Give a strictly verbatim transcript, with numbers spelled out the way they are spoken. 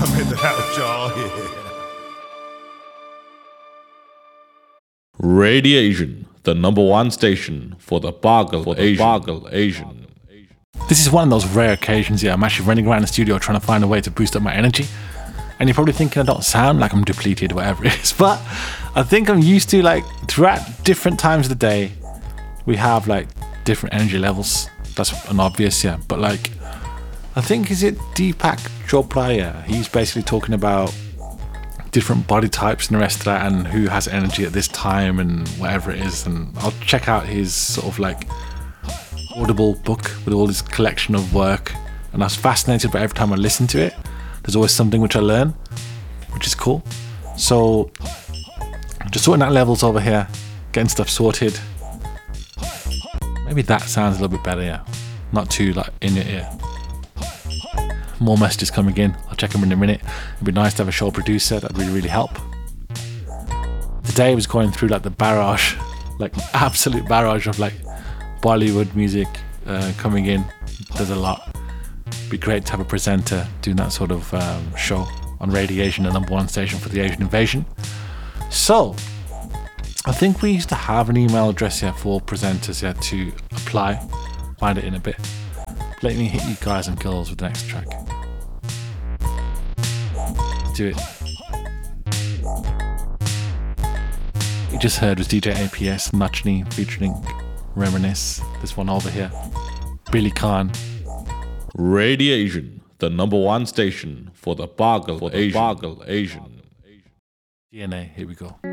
Coming out, y'all. Yeah. Radiation, the number one station for the Bargle for the Asian. Bargle Asian. This is one of those rare occasions, yeah, I'm actually running around the studio trying to find a way to boost up my energy. And you're probably thinking I don't sound like I'm depleted or whatever it is, but I think I'm used to, like, throughout different times of the day, we have, like, different energy levels. That's an obvious, yeah. But, like, I think, is it Deepak Chopra? Yeah, he's basically talking about different body types and the rest of that, and who has energy at this time and whatever it is. And I'll check out his sort of, like, Audible book with all this collection of work, and I was fascinated by every time I listen to it. There's always something which I learn, which is cool. So just sorting out levels over here, getting stuff sorted. Maybe that sounds a little bit better, yeah. Not too like in your ear. More messages coming in. I'll check them in a minute. It'd be nice to have a show producer. That'd really, really help. Today I was going through like the barrage, like absolute barrage of like Bollywood music uh, coming in. There's a lot. Be great to have a presenter doing that sort of um, show on Radiation, the number one station for the Asian invasion. So I think we used to have an email address here for presenters here to apply. Find it in a bit. Let me hit you guys and girls with the next track. Do it. You just heard was D J A P S Nachni featuring Reminisce. This one over here, Billy Khan. Radiation, the number one station for the Bargle for the Asian. Bargle Asian. D N A, here we go.